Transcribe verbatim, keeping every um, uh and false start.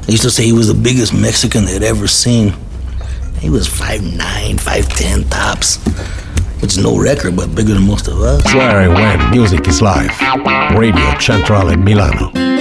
They used to say he was the biggest Mexican they'd ever seen. He was five nine, five ten tops, which is no record, but bigger than most of us. Where and when music is live. Radio Centrale Milano.